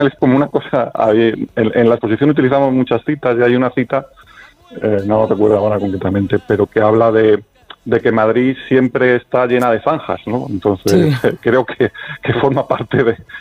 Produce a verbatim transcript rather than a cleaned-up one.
es como una cosa, hay, en, en la exposición utilizamos muchas citas y hay una cita, eh, no recuerdo ahora concretamente, pero que habla de, de que Madrid siempre está llena de zanjas, ¿no? Entonces Sí. creo que, que forma parte de,